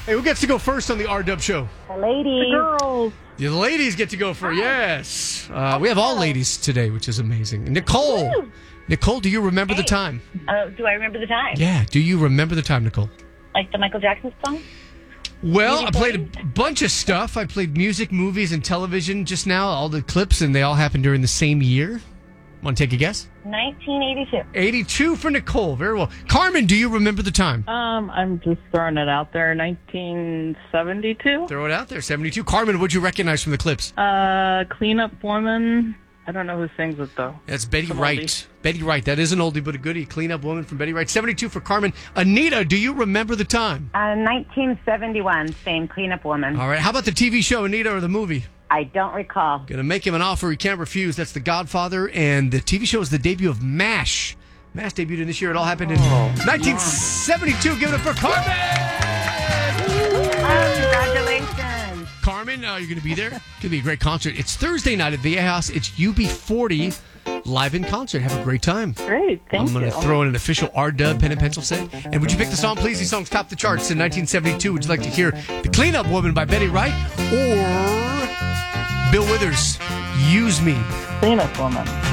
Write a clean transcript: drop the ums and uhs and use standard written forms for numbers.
Hey, who gets to go first on the R-Dub show? The ladies. The girls. The ladies get to go first. Yes. We have all ladies today, which is amazing. Nicole. Woo. Nicole, do you remember the time? Do I remember the time? Yeah. Do you remember the time, Nicole? Like the Michael Jackson song? Well, I played a bunch of stuff. I played music, movies, and television just now, all the clips, and they all happened during the same year. Want to take a guess? 1982. 82 for Nicole. Very well. Carmen, do you remember the time? I'm just throwing it out there. 1972. Throw it out there. 72. Carmen, what'd you recognize from the clips? Cleanup Woman. I don't know who sings it, though. That's Betty Some Wright. oldie. Betty Wright. That is an oldie but a goodie. Cleanup Woman from Betty Wright. 72 for Carmen. Anita, do you remember the time? 1971. Same cleanup woman. All right. How about the TV show, Anita, or the movie? I don't recall. Gonna make him an offer he can't refuse. That's The Godfather. And the TV show is the debut of MASH. MASH debuted in this year. It all happened in 1972. Give it up for Carmen! Congratulations. Carmen, you're going to be there. Going to be a great concert. It's Thursday night at Viejas. It's UB40 live in concert. Have a great time. Great, thank I'm going you. to throw in an official R-Dub pen and pencil set. And would you pick the song, please? These songs topped the charts in 1972. Would you like to hear The Cleanup Woman by Betty Wright or Bill Withers, Use Me? Cleanup Woman.